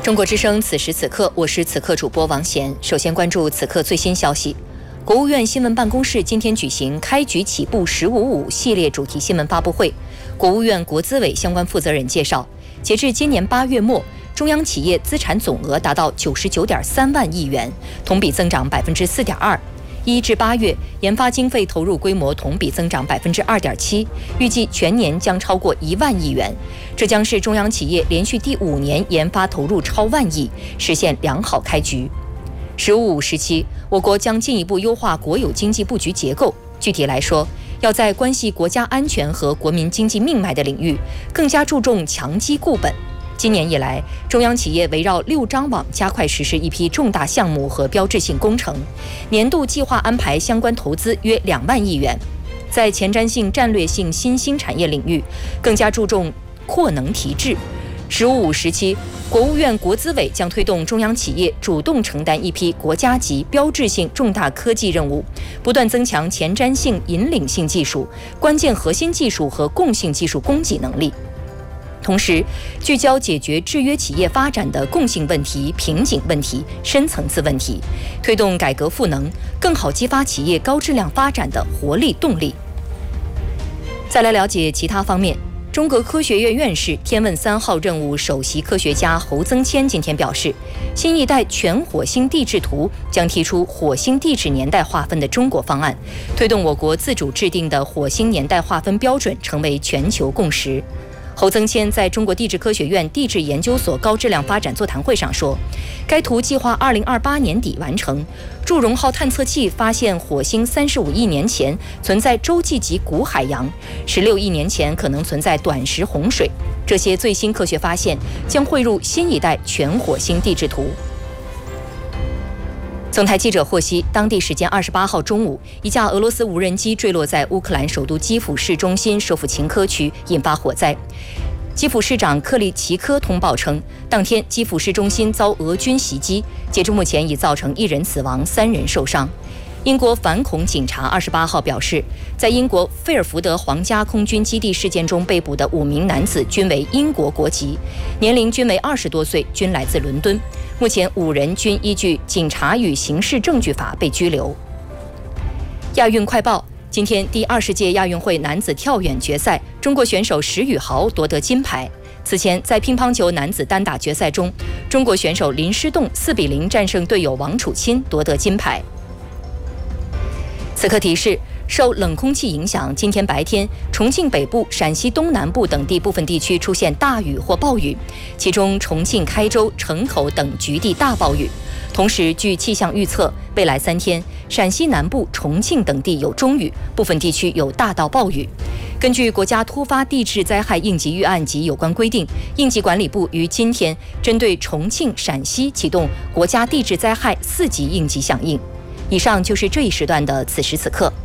中国之声此时此刻，我是此刻主播王贤。首先关注此刻最新消息。国务院新闻办公室今天举行开局起步“1055”系列主题新闻发布会。国务院国资委相关负责人介绍，截至今年8月末，中央企业资产总额达到99.3万亿元，同比增长4.2%。1至8月，研发经费投入规模同比增长2.7%，预计全年将超过1万亿元。这将是中央企业连续第5年研发投入超万亿，实现良好开局。“1055”时期，我国将进一步优化国有经济布局结构。具体来说，要在关系国家安全和国民经济命脉的领域，更加注重强基固本。今年以来，中央企业围绕6张网加快实施一批重大项目和标志性工程，年度计划安排相关投资约2万亿元。在前瞻性、战略性新兴产业领域，更加注重扩能提质。“1055”时期，国务院国资委将推动中央企业主动承担一批国家级标志性重大科技任务，不断增强前瞻性、引领性技术、关键核心技术和共性技术供给能力。同时，聚焦解决制约企业发展的共性问题、瓶颈问题、深层次问题，推动改革赋能，更好激发企业高质量发展的活力动力。再来了解其他方面。中国科学院院士、天问3号任务首席科学家侯增谦今天表示，新一代全火星地质图将提出火星地质年代划分的中国方案，推动我国自主制定的火星年代划分标准成为全球共识。侯增谦在中国地质科学院地质研究所高质量发展座谈会上说，该图计划2028年底完成。祝融号探测器发现火星35亿年前存在洲际级古海洋，16亿年前可能存在短时洪水。这些最新科学发现将汇入新一代全火星地质图。总台记者获悉，当地时间28号中午，一架俄罗斯无人机坠落在乌克兰首都基辅市中心舍甫琴科区，引发火灾。基辅市长克利奇科通报称，当天基辅市中心遭俄军袭击，截至目前已造成1人死亡，3人受伤。英国反恐警察28号表示，在英国费尔福德皇家空军基地事件中被捕的5名男子均为英国国籍，年龄均为20多岁，均来自伦敦。目前5人均依据《警察与刑事证据法》被拘留。亚运快报：今天第20届亚运会男子跳远决赛，中国选手石宇豪夺得金牌。此前，在乒乓球男子单打决赛中，中国选手林诗栋4比0战胜队友王楚钦，夺得金牌。此刻提示：受冷空气影响，今天白天，重庆北部、陕西东南部等地部分地区出现大雨或暴雨，其中重庆、开州、城口等局地大暴雨。同时，据气象预测，未来3天，陕西南部、重庆等地有中雨，部分地区有大到暴雨。根据国家突发地质灾害应急预案及有关规定，应急管理部于今天针对重庆、陕西启动国家地质灾害4级应急响应。以上就是这一时段的此时此刻。